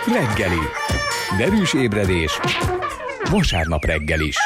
reggeli. Derűs ébredés. Vasárnap reggel is.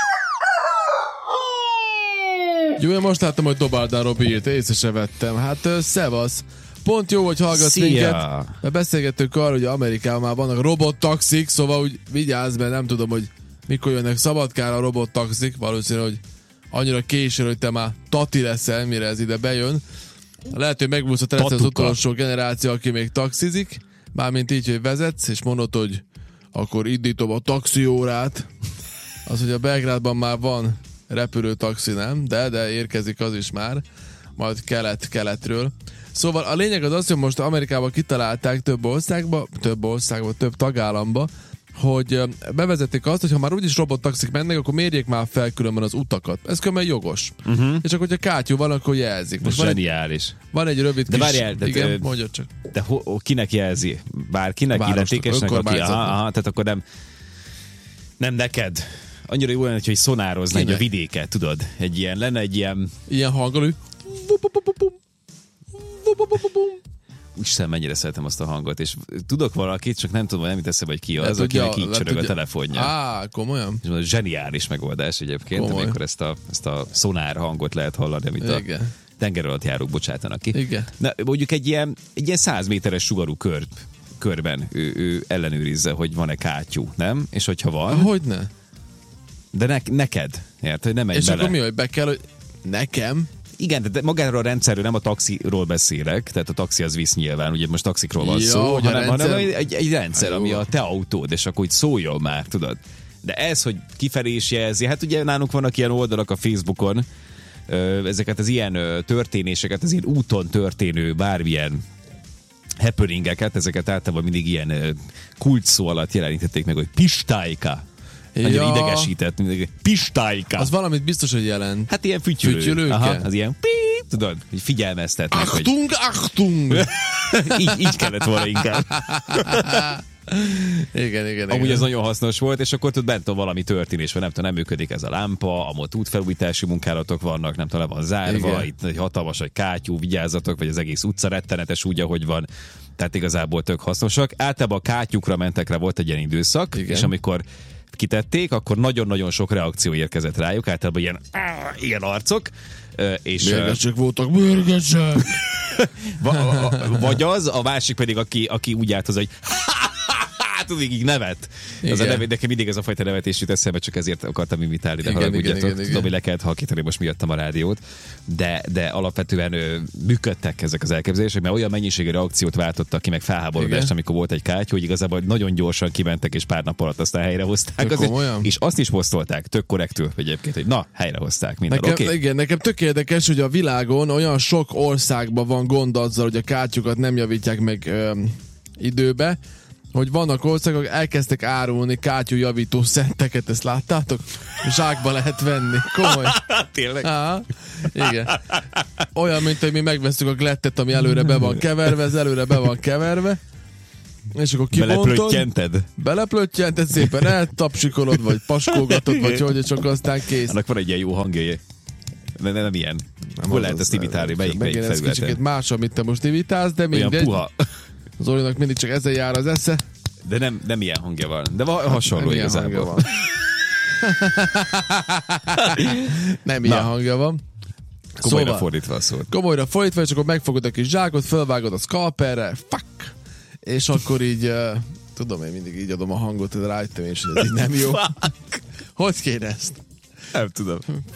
Jó, én most láttam, hogy Dobáldán Robi írt, észre se vettem. Hát szevasz. Pont jó, hogy hallgatsz minket. Mert beszélgettünk arról, hogy Amerikában már vannak robottaxik, szóval úgy vigyázz, mert nem tudom, hogy mikor jönnek Szabadkára a robottaxik. Valószínű, hogy annyira későn, hogy te már tati leszel, mire ez ide bejön. Lehet, hogy megúszott lesz az utolsó generáció, aki még taxizik. Mármint így, hogy vezetsz, és mondod, hogy akkor indítom a taxiórát. Az, hogy a Belgrádban már van repülőtaxi, nem? De érkezik az is majd keletről. Szóval a lényeg az, hogy most Amerikában kitalálták több tagállamba, hogy bevezették azt, hogy ha már úgyis robottaxik mennek, akkor mérjék már fel különben az utakat. Ez különben jogos. És akkor, hogyha kátyú van, akkor jelzik. Most zseniális. Van egy rövid kis... Igen, mondja csak. De kinek jelzi? Bárkinek, illetékesnek, aki... tehát akkor nem neked. Annyira jó lenne, hogy szonározna egy a vidéket, tudod? Lenne egy ilyen... Ilyen hangolő. Isten, mennyire szeretem azt a hangot, és tudok valakit, csak nem tudom, nem jut eszembe, hogy ki az, akinek így csörög a telefonja. Komolyan? És ez zseniális megoldás egyébként, amikor ezt a szonár hangot lehet hallani, amit a tenger alatt járók bocsátanak ki. Igen. Na, mondjuk egy ilyen 100 méteres sugarú körben ő ellenőrizze, hogy van-e kátyú, nem? És hogyha van... Hogyne? De neked, érted, hogy nem megy és bele. És akkor mi, hogy be kell, hogy nekem... Igen, de magáról a rendszerről, nem a taxiról beszélek, tehát a taxi az visz nyilván, ugye most taxikról van szó, hanem egy rendszer, ami a te autód, és akkor úgy szóljon már, tudod. De ez, hogy kifelé is jelzi, hát ugye nálunk vannak ilyen oldalak a Facebookon, ezeket az ilyen történéseket, az ilyen úton történő bármilyen happeningeket, ezeket általában mindig ilyen kulcsszó alatt jelenítették meg, hogy pistájka. Nagyon idegesített, pistájka. Az valamit biztos, hogy jelent. Hát ilyen fütyülő. Aha, az ilyen tudod, hogy figyelmeztetnek. Achtung! így kellett volna inkább. Igen. Amúgy ez nagyon hasznos volt, és akkor bent valami történés van, nem tudom, nem működik ez a lámpa, amott útfelújítási munkálatok vannak, nem tudom, le van zárva, igen. Itt egy hatalmas egy kátyú, vigyázzatok, vagy az egész utca rettenetes úgy, ahogy van. Tehát igazából tök hasznosak. Általában a kátyúkra mentekre volt egy ilyen időszak, igen. És amikor kitették, akkor nagyon-nagyon sok reakció érkezett rájuk, általában ilyen arcok. Mérgesek voltak, mérgesek! Vagy a másik pedig, aki úgy állt, hogy tudod, így nevet. Nekem mindig ez a fajta nevetés jut eszembe, csak ezért akartam imitálni, de haragudjatok. Tudom, hogy le kellett halkítani most miattam a rádiót. De alapvetően működtek ezek az elképzelések, mert olyan mennyiségű reakciót váltottak ki, meg felháborodást, amikor volt egy kátyú, hogy igazából nagyon gyorsan kimentek, és pár nap alatt aztán helyrehozták. És azt is posztolták, tök korrektül egyébként, hogy na, helyrehozták minden. Igen, nekem tök érdekes, hogy a világon olyan sok országban van gond azzal, hogy a kátyúkat nem javítják meg időbe, hogy vannak országok, elkezdtek árulni kátyújavító szetteket, ezt láttátok? Zsákba lehet venni. Komoly. Tényleg? Igen. Olyan, mint hogy mi megveszünk a glettet, ami előre be van keverve, ez előre be van keverve, és akkor kibontod. Beleplöttyented, szépen eltapsikolod, vagy paskolgatod, vagy hogy csak aztán kész. Annak van egy ilyen jó hangja. Nem ilyen. Hol lehet ezt imitálni? Melyik felületen? Ez kicsit más, amit te most imitálsz, de mindegy. Olyan puha. Zolinak mindig csak ezzel jár az esze. De nem ilyen hangja van. De hasonló igazából. Nem ilyen hangja van. Komolyra fordítva a szót. Komolyra fordítva, és akkor megfogod a kis zsákot, felvágod a scalperre, fuck! És akkor így, tudom, én mindig így adom a hangot, de rájöttem és ez így nem jó. Hogy kéne ezt? Nem tudom.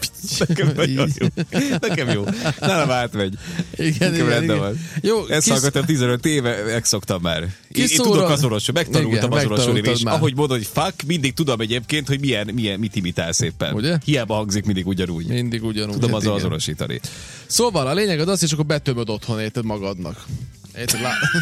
Nekem jó. Nálam átmegy. Igen. Jó, ezt hallgatom 15 éve, megszoktam már. Én tudok azonosulni, megtanultam azonosulni, és ahogy mondod, hogy fuck, mindig tudom egyébként, hogy mit imitálsz éppen. Ugye? Hiába hangzik mindig ugyanúgy. Mindig ugyanúgy. Tudom azonosítani. Szóval a lényeg az, és akkor betömöd otthon, érted magadnak. Érted?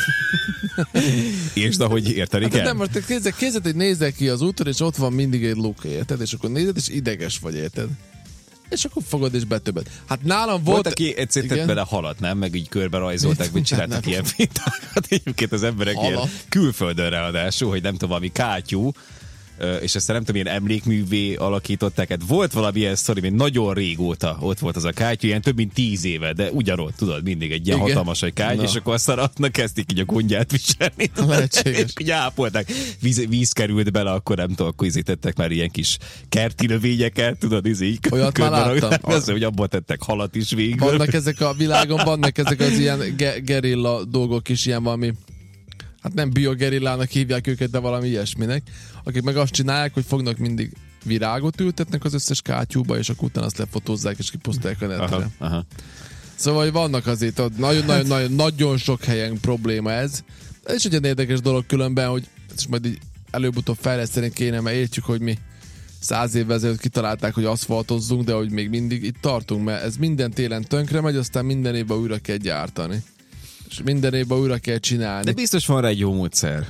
És ahogy érteni kell. Nem, most kézzed, hogy nézzek ki az úton, és ott van mindig egy luk, érted? És akkor nézed, és ideges vagy, érted? És akkor fogod és betöböd. Hát nálam volt... aki egyszer tett bele halat, nem? Meg így körbe rajzolták, vagy csináltak ilyen fintákat. Egyébként az emberek ilyen külföldön ráadásul, hogy nem tudom, valami kátyú, és aztán nem tudom, ilyen emlékművé alakították. Hát volt valamilyen sztori, még nagyon régóta ott volt az a kátyú, ilyen több mint 10 éve, de ugyanott, tudod, mindig egy ilyen hatalmas egy kátyú, és akkor aztán kezdik így a gondját viselni. Lehetséges. És így ápolták. Víz került bele, akkor nem tudom, akkor tettek már ilyen kis kerti növényeket, tudod, így. Olyat már láttam. Az, hogy abból tettek halat is végül. Vannak ezek a világon, vannak ezek az ilyen gerilla dolgok is, ilyen valami, hát nem biogerillának hívják őket, de valami ilyesminek, akik meg azt csinálják, hogy fognak mindig virágot ültetnek az összes kátyúba, és akkor utána azt lefotózzák, és kiposztálják a netre. Aha. Szóval vannak azért nagyon sok helyen probléma ez. Ez is egy olyan érdekes dolog különben, hogy és majd így előbb-utóbb fejleszteni kéne, mert értjük, hogy mi 100 évvel ezelőtt kitalálták, hogy aszfaltozzunk, de hogy még mindig itt tartunk, mert ez minden télen tönkre megy, aztán minden évben újra kell gyártani. És minden évben újra kell csinálni. De biztos van rá egy jó módszer.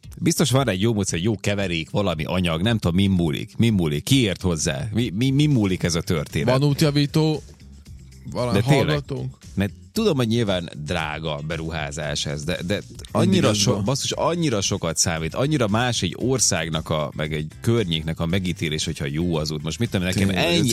Jó keverék, valami anyag, nem tudom, mi múlik, ki ért hozzá, mi múlik ez a történet. Van útjavító, valami hallgatónk? Mert tudom, hogy nyilván drága beruházás ez, de annyira sokat számít, annyira más egy országnak, meg egy környéknek a megítélés, hogyha jó az út. Most mit tudom, nekem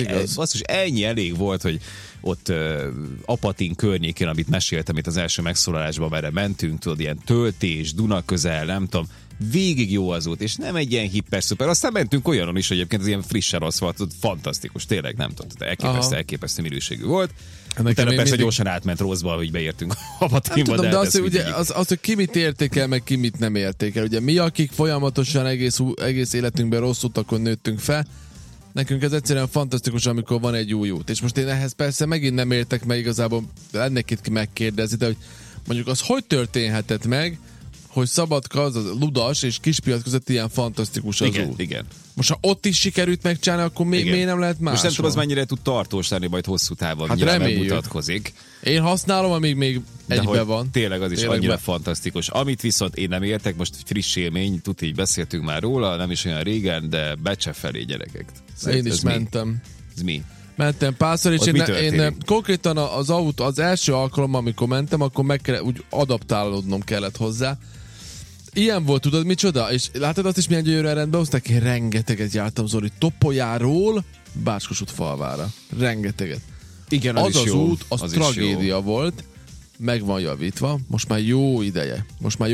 ennyi elég volt, hogy ott Apatin környékén, amit meséltem itt az első megszólalásban, merre mentünk, tudod, ilyen Töltés, Duna közel, nem tudom, végig jó az út, és nem egy ilyen hiper-szuper. Aztán mentünk olyanon is, hogy egyébként az ilyen frissen aszfaltot, fantasztikus, tényleg, nem tudom, elképesztő minőségű volt. Utána persze gyorsan átment rosszba, hogy beértünk Apatinba. De az, hogy ki mit értékel, meg ki mit nem értékel. Ugye mi, akik folyamatosan egész életünkben rossz utakon nőttünk fel, nekünk ez egyszerűen fantasztikus, amikor van egy új út. És most én ehhez persze megint nem értek, mert igazából ennek itt megkérdezni, de hogy mondjuk az hogy történhetett meg, hogy Szabadka, az Ludas és Kispiac között ilyen fantasztikus az út. Igen. Most ha ott is sikerült megcsinálni, akkor még miért nem lehet máshol? Most nem tudom, az mennyire tud tartós lenni, majd hosszú távon megmutatkozik. Én használom, amíg még egybe van. Tényleg az is annyira fantasztikus. Amit viszont én nem értek, most friss élmény, így beszéltünk már róla, nem is olyan régen, de Becse felé, gyerekek. Én is mentem. Ez mi? Mentem párszor, és én konkrétan az első alkalommal, amikor mentem, akkor úgy adaptálódnom kellett hozzá. Ilyen volt, tudod, micsoda? És látod azt is, milyen gyönyörűen rendbe hozták? Én rengeteget jártam, Zoli, Topolyáról Bácskos falvára. Rengeteget. Igen, az is jó. út, az tragédia volt, meg van javítva, most már jó ideje.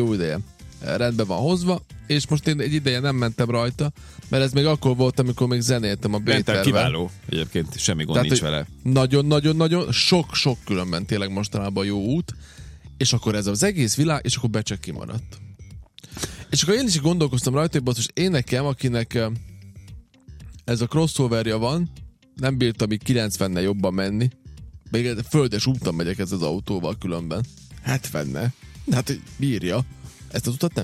Rendben van hozva, és most én egy ideje nem mentem rajta, mert ez még akkor volt, amikor még zenéltem a Bétervel. Kiváló, egyébként semmi gond nincs vele. Nagyon-nagyon sok különben tényleg mostanában jó út, és akkor ez az egész világ, és akkor Becse kimaradt. És akkor én is gondolkoztam rajta, hogy basszus, én nekem, akinek ez a crossoverja van, nem bírtam így 90-nel jobban menni. Még földes úton megyek ez az autóval különben. 70-nel. Hát bírja. Ezt az utat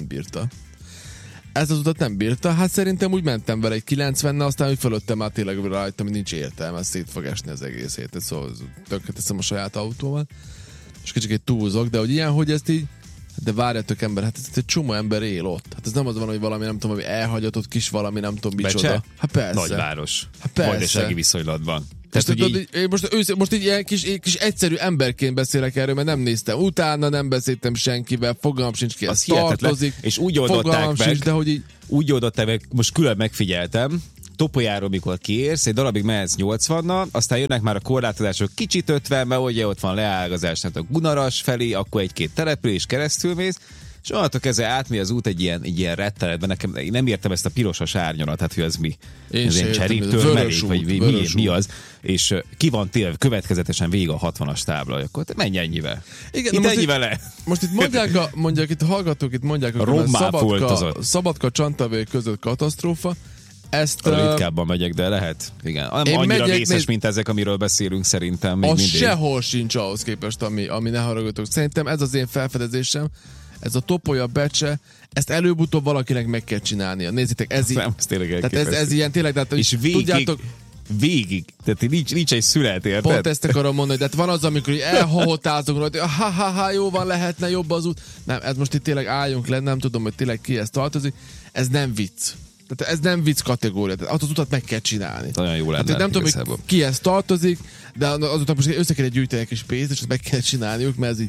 nem bírta. Hát szerintem úgy mentem vele egy 90-nel, aztán úgy fölöttem már tényleg rajta, hogy nincs értelme, szét fog esni az egész hétet. Szóval tönkreteszem a saját autóval. És kicsit túlzok, de hogy ilyen, hogy ezt így de várjatok ember, hát ez egy csomó ember él ott. Hát ez nem az van, hogy valami, nem tudom, hogy elhagyatott kis valami, nem tudom micsoda. Hát persze. Nagyváros. Hát persze. Vajdasági viszonylatban. Most így ilyen kis egyszerű emberként beszélek erről, mert nem néztem utána, nem beszéltem senkivel, fogalmam sincs ki, ez tartozik. És úgy oldották meg, sincs, de hogy így... úgy oldották meg, most külön megfigyeltem, Topolyáról, mikor kiérsz, egy darabig mehetsz 80-nal, aztán jönnek már a korlátozások kicsit 50, mert ugye ott van leágazás, tehát a Gunaras felé, akkor egy-két település keresztül mész, és onnantól kezdve átmegy az út egy ilyen rettenetben. Nekem, én nem értem ezt a pirosas árnyalat, hát hogy az mi? Ez egy cseréptörmelék, vagy mi az? És ki van téve következetesen végig a 60-as tábla, akkor menj ennyivel. Igen, itt ennyivel le. Most itt mondják itt a hallgatók, itt mondják, hogy Szabadka Csantavé között katasztrófa. Ezt ritkábban megyek, de lehet. Igen. Annyira vészes, mint ezek, amiről beszélünk szerintem. Még mindig. Sehol sincs ahhoz képest, ami ne haragudtok. Szerintem ez az én felfedezésem. Ez a Topolya Becse, ezt előbb-utóbb valakinek meg kell csinálnia. Nézzétek, ez így. Tehát ez ilyen tényleg, tehát, és tudjátok, végig. Tehát nincs egy szület, érted? Pont ezt akarom mondani, de van az, amikor elhahotázunk, hogy jó van, lehetne jobb az út. Nem, ez most itt tényleg álljunk le, nem tudom, hogy tényleg kihez tartozik. Ez nem vicc. Tehát ez nem vicc kategória, tehát az utat meg kell csinálni. Nagyon jó lenne. Hát nem tudom, hogy kihez tartozik, de azután most össze kell gyűjteni egy kis pénzt, és ezt meg kell csinálniuk, mert ez így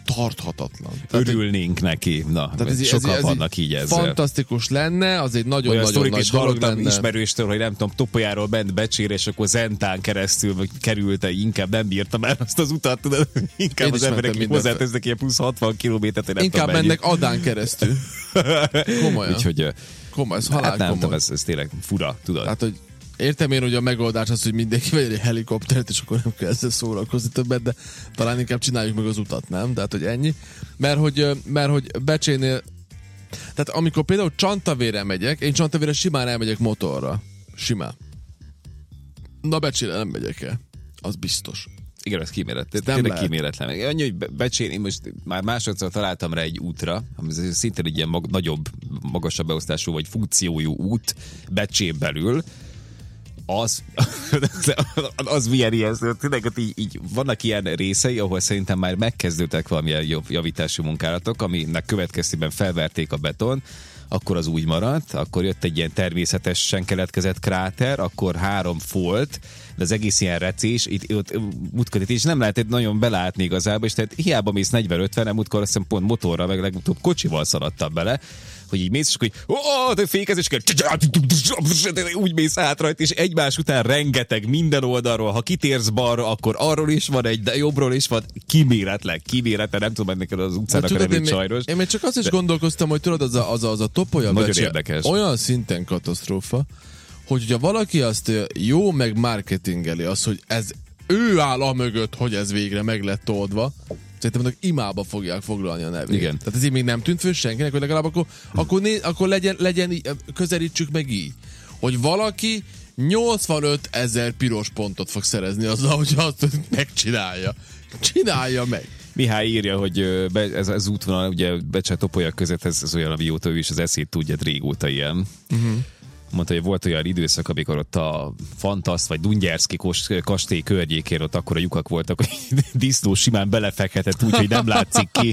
tarthatatlan. Örülnénk neki. Na, sokan vannak így ezzel. Fantasztikus lenne, az egy nagyon-nagyon nagy dolog lenne. Ismerőstől, hogy nem tudom, Topolyáról bent Becsére, és akkor Zentán keresztül került, inkább nem bírtam el azt az utat, tudod, inkább az emberek hozzátesznek ilyen plusz 60 kilométert, hogy nem inkább tudom, mennek Adán keresztül. Komolyan. Úgyhogy komoly, ez halál hát nem komoly. tudom, ez tényleg fura, tudod. Tehát, hogy értem én, hogy a megoldás az, hogy mindenki vegyen egy helikoptert, és akkor nem kell ezzel szórakozni többet, de talán inkább csináljuk meg az utat, nem? Tehát, hogy ennyi. Mert hogy Becsénél, tehát amikor például Csantavére megyek, én Csantavére simán elmegyek motorra. Simán. Na Becsére nem megyek el. Az biztos. Igen, ez kíméletlen. Tényleg kíméletlen. Annyi, hogy Becsén, én most már másodszor találtam rá egy útra, ami szintén egy ilyen nagyobb, magasabb beosztású vagy funkciójú út Becsén belül. Az milyen ijesztő. Tényleg így vannak ilyen részei, ahol szerintem már megkezdődtek valamilyen javítási munkálatok, aminek következtében felverték a beton, akkor az úgy maradt, akkor jött egy ilyen természetesen keletkezett kráter, akkor 3 folt, de az egész ilyen recés, itt útkötés, és nem lehetett nagyon belátni igazából, és tehát hiába mész 40-50, múltkor azt hiszem pont motorra, meg legutóbb kocsival szaladtam bele, hogy így mész, és akkor de fékezés, úgy mész át rajta, és egymás után rengeteg minden oldalról, ha kitérsz balra, akkor arról is van egy, de jobbról is van, kíméletlen, nem tudom ennek az utcának a nevét sajnos. Én még csak azt is gondolkoztam, hogy tudod, az a Topolya Becse olyan szinten katasztrófa, hogy hogyha valaki azt jó meg marketingeli, az, hogy ez ő áll a mögött, hogy ez végre meg lett oldva, szerintem annak imába fogják foglalni a nevét. Igen. Tehát ez így még nem tűnt föl senkinek, hogy legalább akkor legyen közelítsük meg így, hogy valaki 85 000 piros pontot fog szerezni azzal, hogyha azt megcsinálja. Csinálja meg. Mihály írja, hogy ez az útvonal, ugye Becse-Topolya között ez olyan, amióta ő is az eszét tudja, régóta ilyen. Mondta, hogy volt olyan időszak, amikor ott a Fantaszt vagy Dungyerszki kastély környékén ott akkora lyukak voltak, hogy disznó simán belefekhetett úgy, hogy nem látszik ki.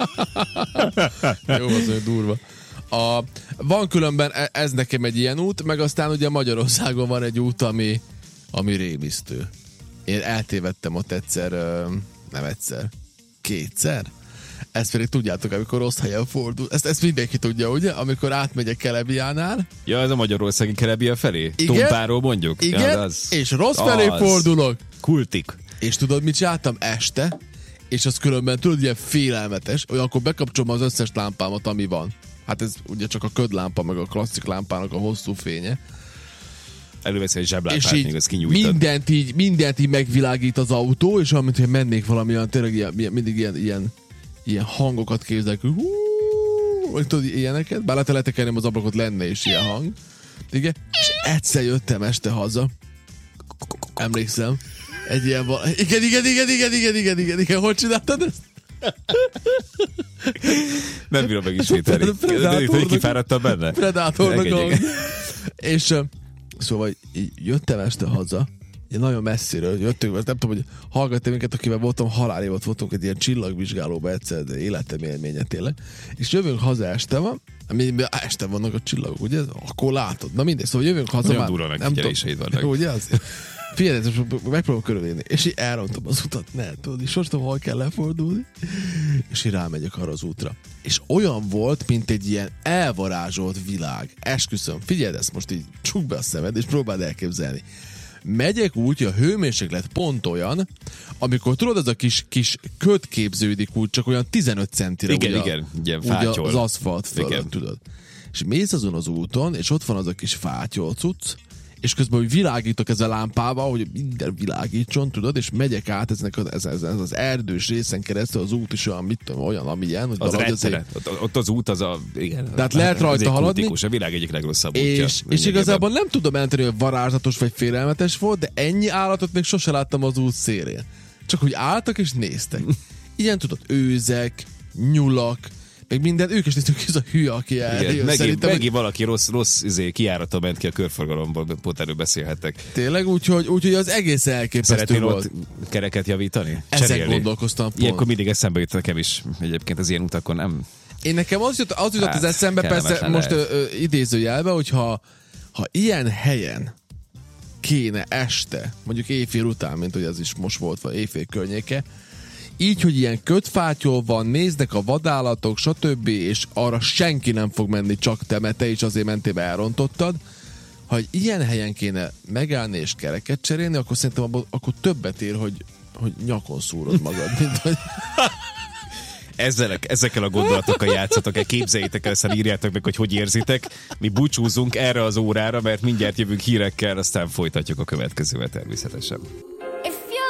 Jó, az olyan durva. Van különben ez nekem egy ilyen út, meg aztán ugye Magyarországon van egy út, ami rémisztő. Én eltévedtem ott kétszer. Ezt pedig tudjátok, amikor rossz helyen fordul. Ezt mindenki tudja, ugye? Amikor átmegyek Kelebiánál. Ja, ez a magyarországi Kelebia felé? Igen, Tompáról mondjuk? Igen, ja, és rossz felé fordulok. Kultik. És tudod, mit csináltam este? És az különben, tudod, ilyen félelmetes. Olyankor bekapcsolom az összes lámpámat, ami van. Hát ez ugye csak a ködlámpa, meg a klasszik lámpának a hosszú fénye. Előveszi egy zseblámpát, még ezt kinyújtad. Mindent így megvilágít az autó, és amint hogy mennék valamilyen, tényleg mindig ilyen hangokat képzelek, vagy tudod, ilyeneket, bár lehet letekernem az ablakot, lenne is ilyen hang. Igen? És egyszer jöttem este haza. Emlékszem. Egy ilyen Igen, hogy csináltad ezt? Nem bírom megismételni. Kifáradtam benne? Predátornak. És szóval így jöttem este haza, ilyen nagyon messziről jöttünk, mert nem tudom, hogy hallgattam minket, akivel voltam, halálévat voltunk egy ilyen csillagvizsgálóba egyszer, de életem élménye tényleg. És jövünk haza, este van, este vannak a csillagok, ugye? Akkor látod. Na mindegy, szóval jövünk haza olyan már. Olyan durva megfigyeléseid vannak. Ugye az? Figyelj, megpróbálom körülélni. És így elrontom az utat, tudod, és most hol kell lefordulni. És így rámegyek arra az útra. És olyan volt, mint egy ilyen elvarázsolt világ. Esküszöm, figyeld ezt most így, csukd be a szemed, és próbáld elképzelni. Megyek úgy, hogy a hőmérséklet pont olyan, amikor tudod, az a kis köd képződik úgy, csak olyan 15 centire. Igen, ilyen fátyol. Az aszfalt fölött, tudod. És mész azon az úton, és ott van az a kis fátyol cucc, és közben, hogy világítok ezzel a lámpával, hogy minden világítson, tudod, és megyek át ez az erdős részen keresztül, az út is olyan, mit tudom, olyan, amilyen, hogy az ott az út, az a... Igen, tehát lehet rajta haladni. Kultikus, a világ egyik legrosszabb útja. És igazából nem tudom jelenteni, hogy varázslatos vagy félelmetes volt, de ennyi állatot még sose láttam az út szélén. Csak hogy álltak és néztek. Ilyen tudod, őzek, nyulak, meg minden, ők is néztük, ez a hülye, aki eljön. Megint valaki rossz kijárata ment ki a körforgalomból, pont erről beszélhettek. Tényleg, úgyhogy az egész elképesztő volt. Szeretnél ott kereket javítani? Ezen gondolkoztam pont. Ilyenkor mindig eszembe jut nekem is. Egyébként az ilyen utakon nem... Én nekem az jutott az eszembe, persze most idézőjelbe, hogyha ilyen helyen kéne este, mondjuk éjfél után, mint hogy az is most volt, vagy éjfél környéke, így, hogy ilyen kötfátyol van, néznek a vadállatok, stb., és arra senki nem fog menni, csak te is azért mentél, be elrontottad. Ha egy ilyen helyen kéne megállni és kereket cserélni, akkor szerintem akkor többet ér, hogy nyakon szúrod magad, mint hogy... Ezekkel a gondolatokkal játszatok el, képzeljétek el, aztán írjátok meg, hogy érzitek. Mi búcsúzunk erre az órára, mert mindjárt jövünk hírekkel, aztán folytatjuk a következővel természetesen.